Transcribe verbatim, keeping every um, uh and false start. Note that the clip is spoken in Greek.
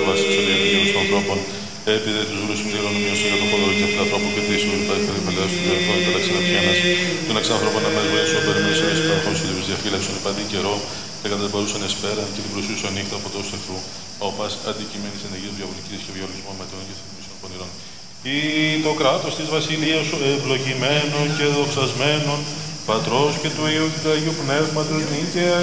βάση τη οδηγία των ανθρώπων, επειδή του δούλου συμπληρώνουν μείωση για το πόδο και αυτού ανθρώπου και τρει ούλου υπάρχει περιπελέωση του διορθών και τα ξεναφιένα, του να ξανανθρώπων να μέσα βοηθήσουν περιμένει σε όλε τι παραχώρε και του διαφύλαξουν υπαντή καιρό, και κατά την παρούσαν εσπέρα και την προσούσαν νύχτα από τόσο εχθρού, ο πα αντικειμένη ενεργεία του διαβολική και βιολισμό με τον και θερμίσεων πονηρών. Ή το κράτο τη βασιλεία ευλογημένο και δοξασμένο, πατρός και του Υιού και του Αγίου Πνεύματος νίκαια